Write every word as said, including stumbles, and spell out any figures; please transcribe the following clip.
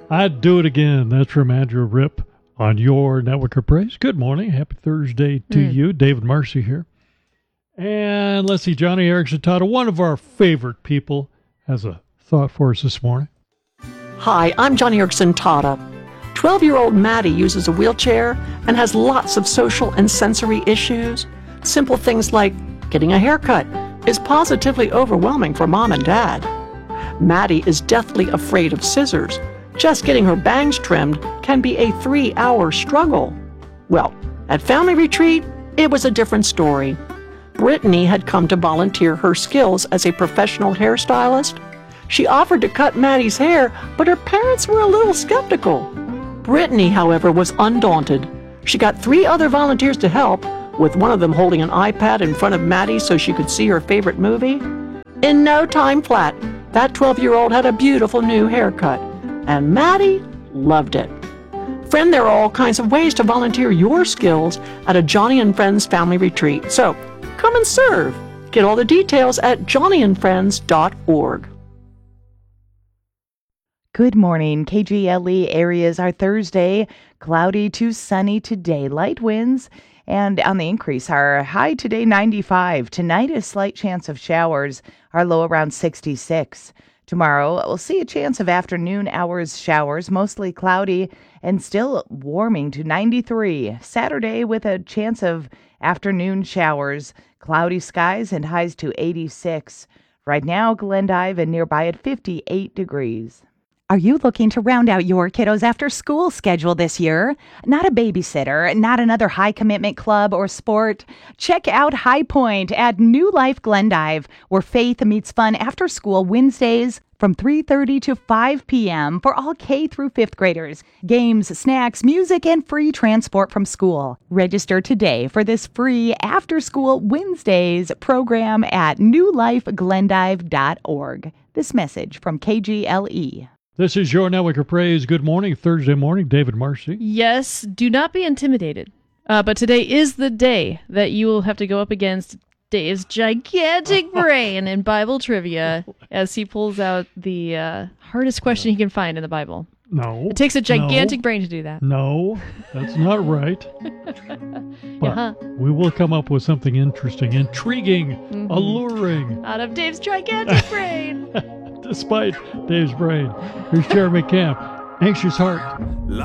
I'd do it again. That's from Andrew Rip on your Network of Praise. Good morning. Happy Thursday to mm. you. David Marcy here. And let's see, Johnny Erickson Tata, one of our favorite people, has a thought for us this morning. Hi, I'm Johnny Erickson Tata. twelve-year-old Maddie uses a wheelchair and has lots of social and sensory issues. Simple things like getting a haircut is positively overwhelming for mom and dad. Maddie is deathly afraid of scissors. Just getting her bangs trimmed can be a three-hour struggle. Well, at family retreat, it was a different story. Brittany had come to volunteer her skills as a professional hairstylist. She offered to cut Maddie's hair, but her parents were a little skeptical. Brittany, however, was undaunted. She got three other volunteers to help, with one of them holding an iPad in front of Maddie so she could see her favorite movie. In no time flat, that twelve-year-old had a beautiful new haircut, and Maddie loved it. Friend, there are all kinds of ways to volunteer your skills at a Johnny and Friends family retreat, so come and serve. Get all the details at johnny and friends dot org. Good morning. K G L E areas are Thursday, cloudy to sunny today. Light winds and on the increase. Our high today ninety-five. Tonight a slight chance of showers. Our low around sixty-six. Tomorrow we'll see a chance of afternoon hours showers, mostly cloudy and still warming to ninety-three. Saturday with a chance of afternoon showers, cloudy skies and highs to eighty-six. Right now Glendive and nearby at fifty-eight degrees. Are you looking to round out your kiddos' after-school schedule this year? Not a babysitter, not another high-commitment club or sport? Check out High Point at New Life Glendive, where faith meets fun after school Wednesdays from three thirty to five p.m. for all K through fifth graders. Games, snacks, music, and free transport from school. Register today for this free after-school Wednesdays program at new life glendive dot org. This message from K G L E. This is your Network of Praise. Good morning, Thursday morning. David Marcy. Yes, do not be intimidated. Uh, but today is the day that you will have to go up against Dave's gigantic brain in Bible trivia as he pulls out the uh, hardest question he can find in the Bible. No. It takes a gigantic no, brain to do that. No, that's not right. But uh-huh. we will come up with something interesting, intriguing, mm-hmm. alluring. Out of Dave's gigantic brain. Despite Dave's brain. Here's Jeremy Camp, Anxious Heart.